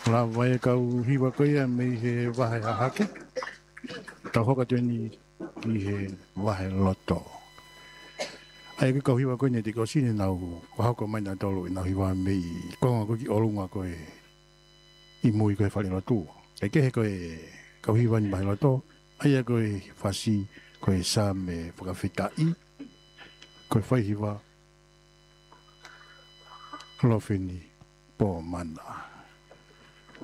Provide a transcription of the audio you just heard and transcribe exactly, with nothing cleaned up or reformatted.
La vai kau hiwa koe ia me he wahe a hake. Tau hoka tueni ki he wahe loto. Ai ke kau hiwa koe ne te kau sine nau wahako mai na tolo i nau hiwa me i konga koe ki olunga koe i mui koe whare lotu. E ke he koe kau hiwa ni wahe loto. Ai a koe whasi koe sa me whakawhitai. Koe whai hiwa lofini po mana.